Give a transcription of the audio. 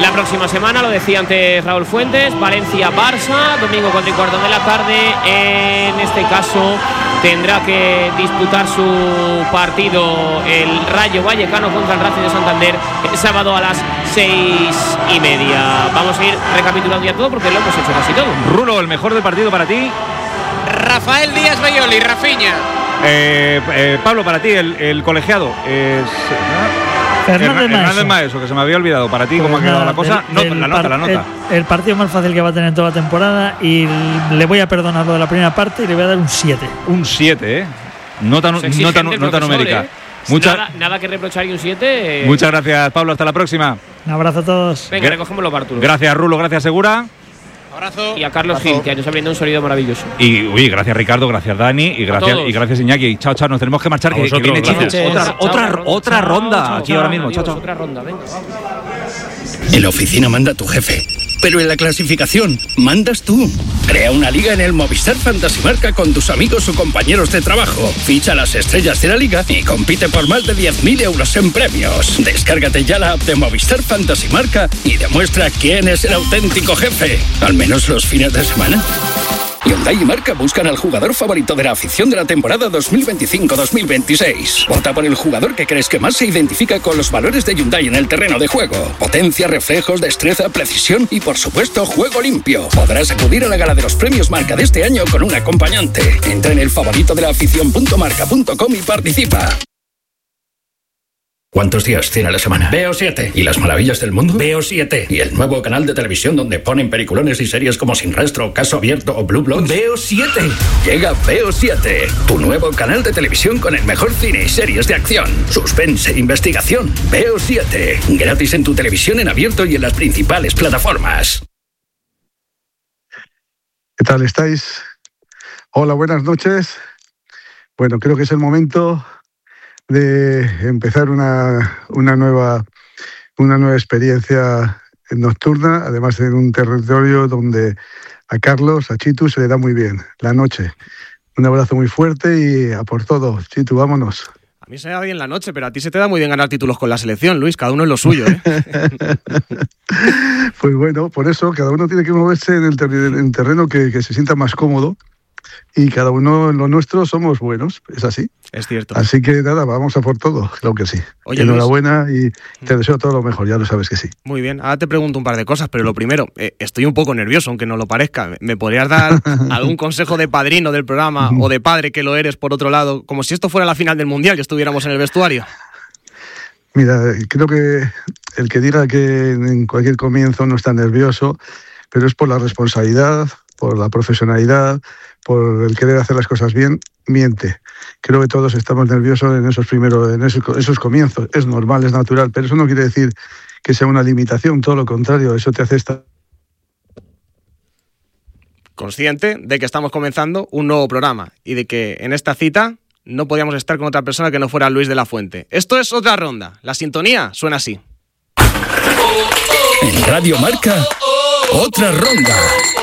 la próxima semana. Lo decía antes Raúl Fuentes, Valencia-Barça, domingo 4:15 de la tarde. En este caso tendrá que disputar su partido el Rayo Vallecano contra el Racing de Santander el sábado a las 6:30. Vamos a ir recapitulando ya todo porque lo hemos hecho casi todo. Rulo, el mejor del partido para ti. Rafael Díaz Baioli, Rafinha. Pablo, para ti, el colegiado es Hernández Maeso, que se me había olvidado. Para ti, ¿cómo ha quedado la cosa? La nota. El partido más fácil que va a tener toda la temporada, y le voy a perdonar lo de la primera parte y le voy a dar un 7. Un 7, ¿eh? Nota numérica. Nada que reprochar y un 7. Muchas gracias, Pablo. Hasta la próxima. Un abrazo a todos. Venga, recogemos los bártulos. Gracias, Rulo. Gracias, Segura. Abrazo. Y a Carlos Gil, que nos ha brindado un sonido maravilloso. Y gracias, Ricardo. Gracias, Dani. Y gracias, Iñaki. Chao, nos tenemos que marchar. Que viene otra ronda aquí ahora mismo. Chao. Otra ronda, venga. En la oficina manda tu jefe, pero en la clasificación mandas tú. Crea una liga en el Movistar Fantasy Marca con tus amigos o compañeros de trabajo. Ficha las estrellas de la liga y compite por más de 10.000 euros en premios. Descárgate ya la app de Movistar Fantasy Marca y demuestra quién es el auténtico jefe, al menos los fines de semana. Hyundai y Marca buscan al jugador favorito de la afición de la temporada 2025-2026. Vota por el jugador que crees que más se identifica con los valores de Hyundai en el terreno de juego. Potencia, reflejos, destreza, precisión y, por supuesto, juego limpio. Podrás acudir a la gala de los premios Marca de este año con un acompañante. Entra en el favorito de la afición.marca.com y participa. ¿Cuántos días tiene la semana? Veo 7. ¿Y las maravillas del mundo? Veo 7. ¿Y el nuevo canal de televisión donde ponen peliculones y series como Sin Rastro, Caso Abierto o Blue Bloods? Veo 7. Llega Veo 7, tu nuevo canal de televisión con el mejor cine y series de acción, suspense e investigación. Veo 7. Gratis en tu televisión en abierto y en las principales plataformas. ¿Qué tal estáis? Hola, buenas noches. Bueno, creo que es el momento de empezar una nueva experiencia nocturna, además en un territorio donde a Carlos, a Chitu, se le da muy bien la noche. Un abrazo muy fuerte y a por todo. Chitu, vámonos. A mí se me da bien la noche, pero a ti se te da muy bien ganar títulos con la selección, Luis. Cada uno es lo suyo, ¿eh? Pues bueno, por eso cada uno tiene que moverse en el terreno que se sienta más cómodo. Y cada uno en lo nuestro somos buenos, es así. Es cierto. Así que nada, vamos a por todo, claro que sí. Oye, enhorabuena, Luis, y te deseo todo lo mejor, ya lo sabes que sí. Muy bien, ahora te pregunto un par de cosas, pero lo primero, estoy un poco nervioso, aunque no lo parezca. ¿Me podrías dar algún consejo de padrino del programa o de padre que lo eres, por otro lado, como si esto fuera la final del Mundial y estuviéramos en el vestuario? Mira, creo que el que diga que en cualquier comienzo no está nervioso, pero es por la responsabilidad, por la profesionalidad, por el querer hacer las cosas bien, miente. Creo que todos estamos nerviosos en esos comienzos. Es normal, es natural, pero eso no quiere decir que sea una limitación, todo lo contrario, eso te hace estar consciente de que estamos comenzando un nuevo programa y de que en esta cita no podíamos estar con otra persona que no fuera Luis de la Fuente. Esto es Otra Ronda. La sintonía suena así. En Radio Marca, Otra Ronda.